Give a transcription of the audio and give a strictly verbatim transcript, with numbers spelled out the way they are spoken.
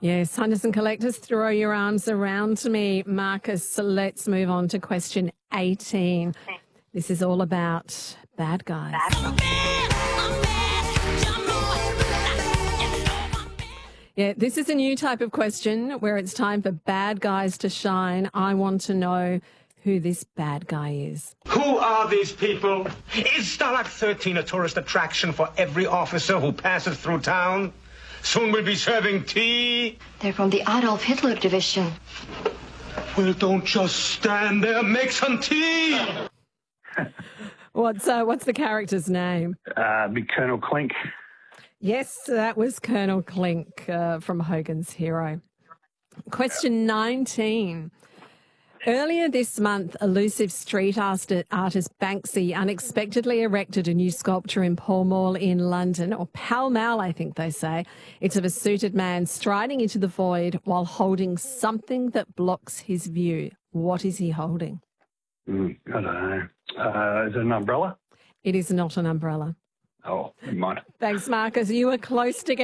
Yes, hunters and collectors, throw your arms around me, Marcus. So let's move on to question eighteen. This is all about bad guys. Yeah, this is a new type of question where it's time for bad guys to shine. I want to know who this bad guy is. Who are these people? Is Stalag thirteen a tourist attraction for every officer who passes through town? Soon we'll be serving tea. They're from the Adolf Hitler division. Well, don't just stand there. Make some tea. What's uh, what's the character's name? Uh, be Colonel Klink. Yes, that was Colonel Klink uh, from Hogan's Hero. Question nineteen. Earlier this month, elusive street artist Banksy unexpectedly erected a new sculpture in Pall Mall in London, or Pall Mall, I think they say. It's of a suited man striding into the void while holding something that blocks his view. What is he holding? Mm, I don't know. Uh, is it an umbrella? It is not an umbrella. Oh, never mind. Thanks, Marcus. You were close to